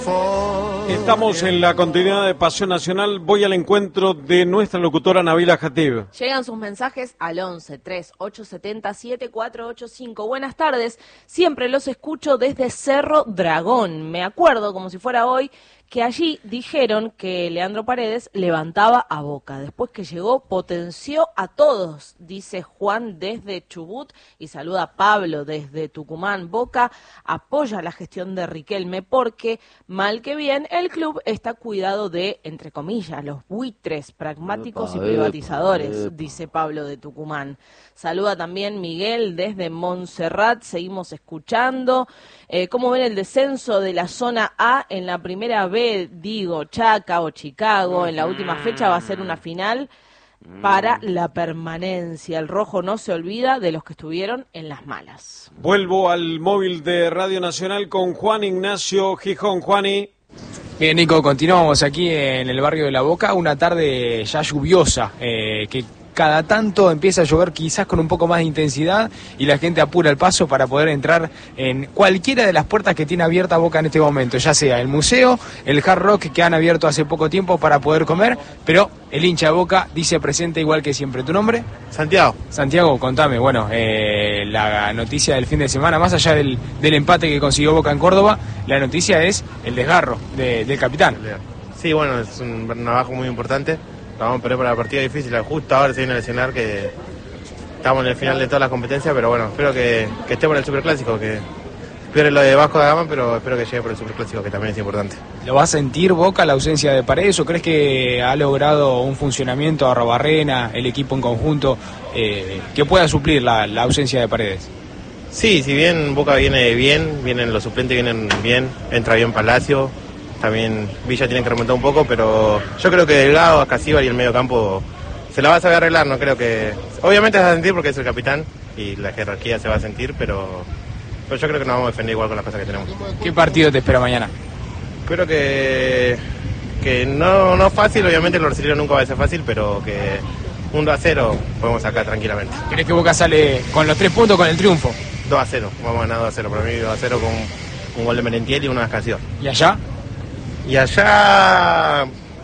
Estamos en la continuidad de Pasión Nacional. Voy al encuentro de nuestra locutora Nabila Jatib. Llegan sus mensajes al 11 3870 7485. Buenas tardes, siempre los escucho desde Cerro Dragón. Me acuerdo, como si fuera hoy, que allí dijeron que Leandro Paredes levantaba a Boca. Después que llegó, potenció a todos, dice Juan desde Chubut, y saluda a Pablo desde Tucumán. Boca apoya la gestión de Riquelme porque, mal que bien, el club está cuidado de, entre comillas, los buitres pragmáticos y privatizadores, dice Pablo de Tucumán. Saluda también Miguel desde Montserrat, seguimos escuchando. ¿Cómo ven el descenso de la zona A en la primera B? Digo, Chaca o Chicago, en la última fecha va a ser una final para la permanencia. El rojo no se olvida de los que estuvieron en las malas. Vuelvo al móvil de Radio Nacional con Juan Ignacio Gijón. Juani. Bien, Nico, continuamos aquí en el barrio de La Boca, una tarde ya lluviosa, que cada tanto empieza a llover quizás con un poco más de intensidad y la gente apura el paso para poder entrar en cualquiera de las puertas que tiene abierta Boca en este momento, ya sea el museo, el Hard Rock que han abierto hace poco tiempo para poder comer, pero el hincha de Boca dice presente igual que siempre. ¿Tu nombre? Santiago. Santiago, contame, bueno, la noticia del fin de semana, más allá del empate que consiguió Boca en Córdoba, la noticia es el desgarro del capitán. Sí, bueno, es un trabajo muy importante. Vamos a perder para la partida difícil, justo ahora se viene a lesionar, que estamos en el final de todas las competencias, pero bueno, espero que esté por el Superclásico, que pierde lo de Vasco da Gama, pero espero que llegue por el Superclásico, que también es importante. ¿Lo va a sentir Boca la ausencia de Paredes o crees que ha logrado un funcionamiento a Arrobarrena, el equipo en conjunto, que pueda suplir la ausencia de Paredes? Sí, si bien Boca viene bien, vienen los suplentes, vienen bien, entra bien Palacio. También Villa tiene que remontar un poco, pero yo creo que Delgado, Casíbar y el medio campo se la va a saber arreglar, no creo que... Obviamente se va a sentir porque es el capitán y la jerarquía se va a sentir, pero yo creo que nos vamos a defender igual con las cosas que tenemos. ¿Qué partido te espera mañana? Creo que no es fácil, obviamente el Rosario nunca va a ser fácil, pero que 1-0 podemos sacar tranquilamente. ¿Crees que Boca sale con los 3 puntos, con el triunfo? 2-0, vamos a ganar 2-0, para mí 2-0 con un gol de Merentiel y una Escasio. ¿Y allá? Y allá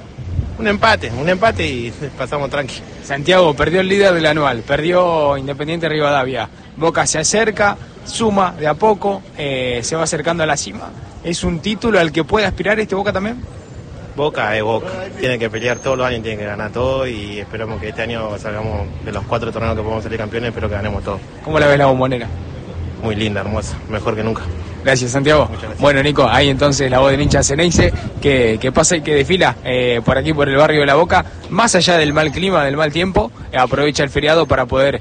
un empate y pasamos tranqui. Santiago, perdió el líder del anual, perdió Independiente Rivadavia. Boca se acerca, suma de a poco, se va acercando a la cima. ¿Es un título al que puede aspirar este Boca también? Boca es Boca, tiene que pelear todos los años, tiene que ganar todo y esperamos que este año salgamos de los 4 torneos que podemos salir campeones, espero que ganemos todo. ¿Cómo la ves la Bombonera? Muy linda, hermosa, mejor que nunca. Gracias, Santiago. Gracias. Bueno, Nico, ahí entonces la voz del hincha Ceneice que pasa y que desfila por aquí, por el barrio de La Boca, más allá del mal clima, del mal tiempo, aprovecha el feriado para poder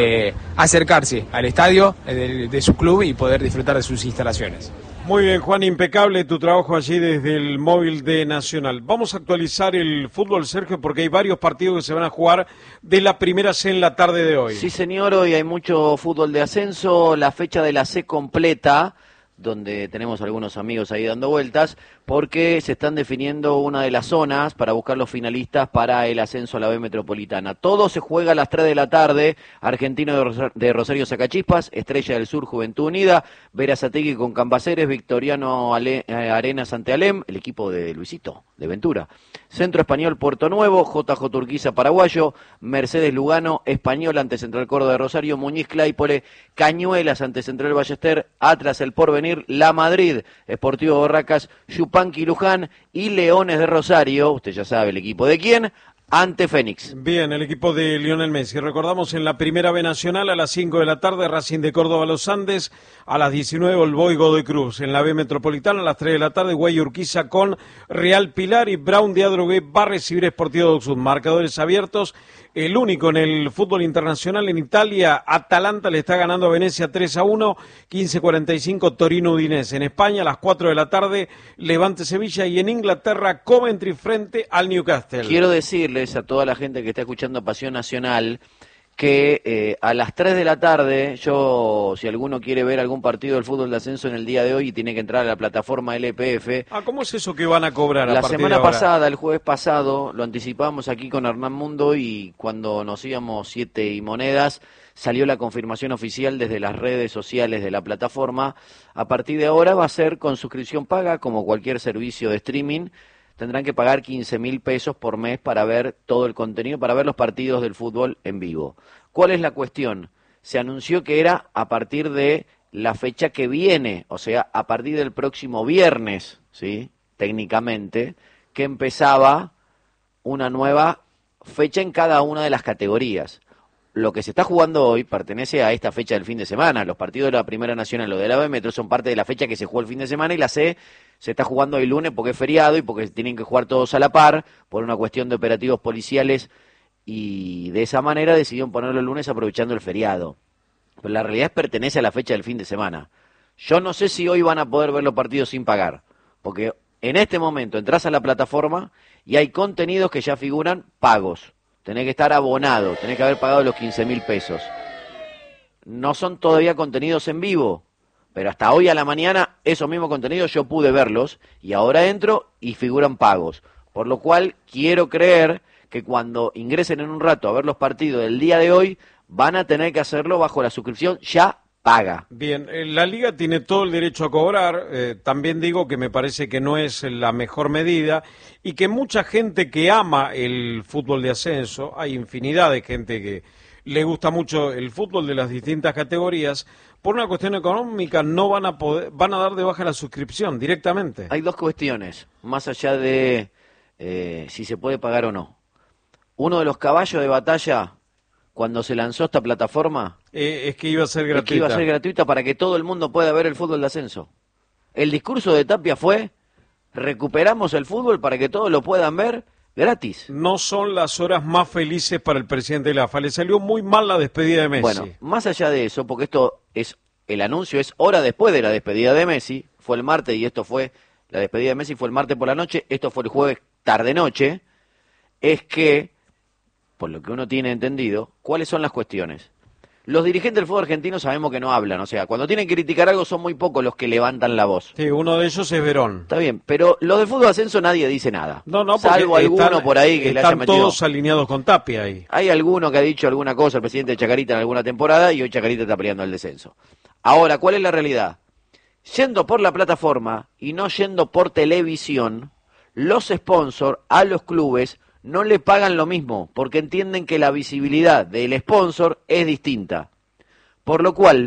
acercarse al estadio de su club y poder disfrutar de sus instalaciones. Muy bien, Juan, impecable tu trabajo allí desde el móvil de Nacional. Vamos a actualizar el fútbol, Sergio, porque hay varios partidos que se van a jugar de la primera C en la tarde de hoy. Sí, señor, hoy hay mucho fútbol de ascenso, la fecha de la C completa, donde tenemos algunos amigos ahí dando vueltas, porque se están definiendo una de las zonas para buscar los finalistas para el ascenso a la B Metropolitana. Todo se juega a las 3 de la tarde, Argentino de Rosario Sacachispas, Estrella del Sur Juventud Unida, Berazategui con Cambaceres, Victoriano Arenas ante Alem, el equipo de Luisito, de Ventura. Centro Español Puerto Nuevo, JJ Urquiza Paraguayo, Mercedes Lugano, Español ante Central Córdoba de Rosario, Muñiz Claypole, Cañuelas ante Central Ballester, Atlas El Porvenir, La Madrid, Sportivo Barracas, Yupanqui Luján y Leones de Rosario, usted ya sabe el equipo de quién, ante Fénix. Bien, el equipo de Lionel Messi. Recordamos en la primera B Nacional a las 5 de la tarde, Racing de Córdoba Los Andes, a las 19 Olboy Godoy Cruz. En la B Metropolitana a las 3 de la tarde, Guay Urquiza con Real Pilar y Brown de Adrogué va a recibir Sportivo de Oxud. Marcadores abiertos, el único en el fútbol internacional en Italia, Atalanta le está ganando a Venecia 3-1, 15:45 Torino Udinese. En España a las 4 de la tarde, Levante Sevilla y en Inglaterra, Coventry frente al Newcastle. Quiero decirles a toda la gente que está escuchando Pasión Nacional que a las 3 de la tarde, si alguno quiere ver algún partido del fútbol de ascenso en el día de hoy, tiene que entrar a la plataforma LPF. ¿Cómo es eso que van a cobrar a La partir semana de ahora? pasada, el jueves pasado, lo anticipamos aquí con Hernán Mundo y cuando nos íbamos 7 y monedas, salió la confirmación oficial desde las redes sociales de la plataforma. A partir de ahora va a ser con suscripción paga, como cualquier servicio de streaming. Tendrán que pagar 15.000 pesos por mes para ver todo el contenido, para ver los partidos del fútbol en vivo. ¿Cuál es la cuestión? Se anunció que era a partir de la fecha que viene, o sea, a partir del próximo viernes, ¿sí? Técnicamente, que empezaba una nueva fecha en cada una de las categorías. Lo que se está jugando hoy pertenece a esta fecha del fin de semana. Los partidos de la Primera Nacional o de la B Metro son parte de la fecha que se jugó el fin de semana y la C se está jugando hoy lunes porque es feriado y porque tienen que jugar todos a la par por una cuestión de operativos policiales y de esa manera decidieron ponerlo el lunes aprovechando el feriado. Pero la realidad es que pertenece a la fecha del fin de semana. Yo no sé si hoy van a poder ver los partidos sin pagar, porque en este momento entras a la plataforma y hay contenidos que ya figuran pagos. Tenés que estar abonado, tenés que haber pagado los 15.000 pesos. No son todavía contenidos en vivo, pero hasta hoy a la mañana esos mismos contenidos yo pude verlos y ahora entro y figuran pagos. Por lo cual quiero creer que cuando ingresen en un rato a ver los partidos del día de hoy van a tener que hacerlo bajo la suscripción ya paga. Bien, la Liga tiene todo el derecho a cobrar, también digo que me parece que no es la mejor medida y que mucha gente que ama el fútbol de ascenso, hay infinidad de gente que le gusta mucho el fútbol de las distintas categorías, por una cuestión económica no van a dar de baja la suscripción directamente. Hay dos cuestiones, más allá de si se puede pagar o no. Uno de los caballos de batalla cuando se lanzó esta plataforma es que iba a ser gratuita. Es que iba a ser gratuita para que todo el mundo pueda ver el fútbol de ascenso. El discurso de Tapia fue: recuperamos el fútbol para que todos lo puedan ver gratis. No son las horas más felices para el presidente de la AFA. Le salió muy mal la despedida de Messi. Bueno, más allá de eso, porque el anuncio es hora después de la despedida de Messi, fue el martes y la despedida de Messi fue el martes por la noche, esto fue el jueves tarde-noche, es que, por lo que uno tiene entendido, ¿cuáles son las cuestiones? Los dirigentes del fútbol argentino sabemos que no hablan, o sea, cuando tienen que criticar algo son muy pocos los que levantan la voz. Sí, uno de ellos es Verón. Está bien, pero los del fútbol ascenso nadie dice nada. No, salvo alguno por ahí que le haya metido. Están todos alineados con Tapia ahí. Hay alguno que ha dicho alguna cosa, el presidente de Chacarita en alguna temporada, y hoy Chacarita está peleando el descenso. Ahora, ¿cuál es la realidad? Yendo por la plataforma y no yendo por televisión, los sponsors a los clubes no le pagan lo mismo, porque entienden que la visibilidad del sponsor es distinta. Por lo cual,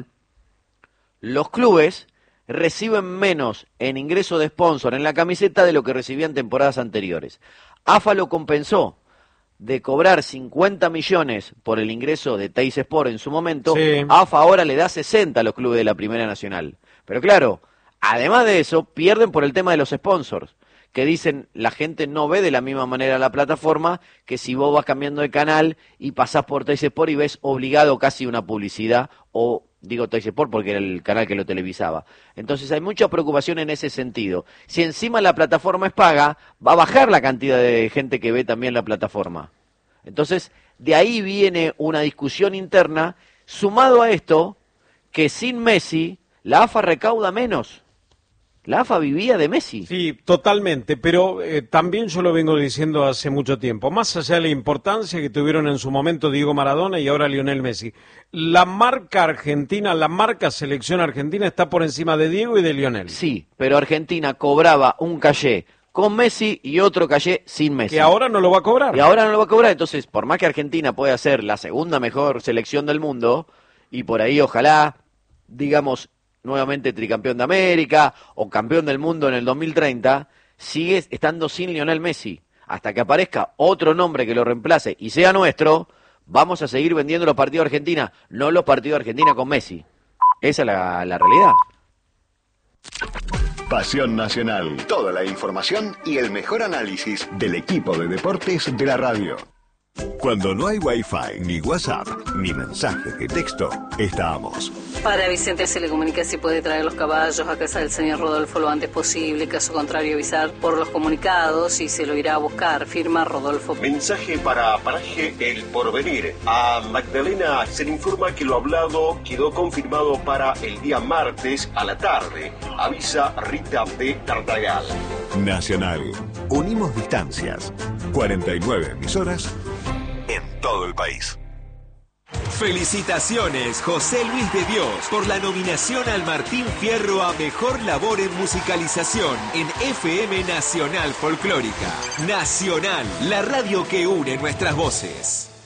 los clubes reciben menos en ingreso de sponsor en la camiseta de lo que recibían temporadas anteriores. AFA lo compensó de cobrar 50 millones por el ingreso de Teis Sport en su momento. Sí. AFA ahora le da 60 a los clubes de la Primera Nacional. Pero claro, además de eso, pierden por el tema de los sponsors, que dicen la gente no ve de la misma manera la plataforma que si vos vas cambiando de canal y pasás por Teis Sport y ves obligado casi una publicidad, o digo Teis Sport porque era el canal que lo televisaba. Entonces hay mucha preocupación en ese sentido. Si encima la plataforma es paga, va a bajar la cantidad de gente que ve también la plataforma. Entonces, de ahí viene una discusión interna, sumado a esto, que sin Messi, la AFA recauda menos. La AFA vivía de Messi. Sí, totalmente, pero también yo lo vengo diciendo hace mucho tiempo. Más allá de la importancia que tuvieron en su momento Diego Maradona y ahora Lionel Messi, la marca argentina, la marca selección argentina está por encima de Diego y de Lionel. Sí, pero Argentina cobraba un caché con Messi y otro caché sin Messi. Que ahora no lo va a cobrar. Y ahora no lo va a cobrar, entonces por más que Argentina pueda ser la segunda mejor selección del mundo, y por ahí ojalá, digamos, nuevamente tricampeón de América o campeón del mundo en el 2030, sigue estando sin Lionel Messi. Hasta que aparezca otro nombre que lo reemplace y sea nuestro, vamos a seguir vendiendo los partidos de Argentina, no los partidos de Argentina con Messi. Esa es la realidad. Pasión Nacional. Toda la información y el mejor análisis del equipo de deportes de la radio. Cuando no hay Wi-Fi, ni WhatsApp, ni mensajes de texto, estamos. Para Vicente se le comunica si puede traer los caballos a casa del señor Rodolfo lo antes posible. Caso contrario, avisar por los comunicados y se lo irá a buscar. Firma Rodolfo. Mensaje para Paraje El Porvenir. A Magdalena se le informa que lo hablado quedó confirmado para el día martes a la tarde. Avisa Rita de Tartagal. Nacional. Unimos distancias. 49 emisoras en todo el país. Felicitaciones, José Luis de Dios, por la nominación al Martín Fierro a Mejor Labor en Musicalización en FM Nacional Folclórica. Nacional, la radio que une nuestras voces.